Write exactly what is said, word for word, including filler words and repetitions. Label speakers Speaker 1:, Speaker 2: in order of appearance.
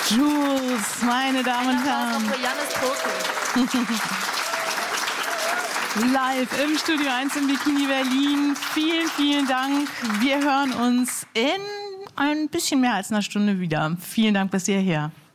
Speaker 1: Jules, meine Damen und Herren. Live im Studio eins im Bikini Berlin. Vielen, vielen Dank. Wir hören uns in ein bisschen mehr als einer Stunde wieder. Vielen Dank bis hierher.